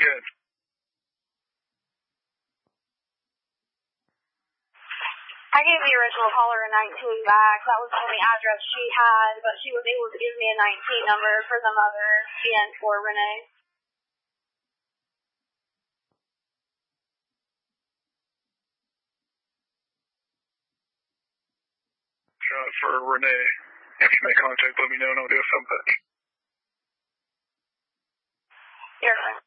again. I gave the original caller a 19 back. That was the only address she had, but she was able to give me a 19 number for the mother and for Renee. For Renee. If you make contact, let me know and I'll do a phone patch. You're fine.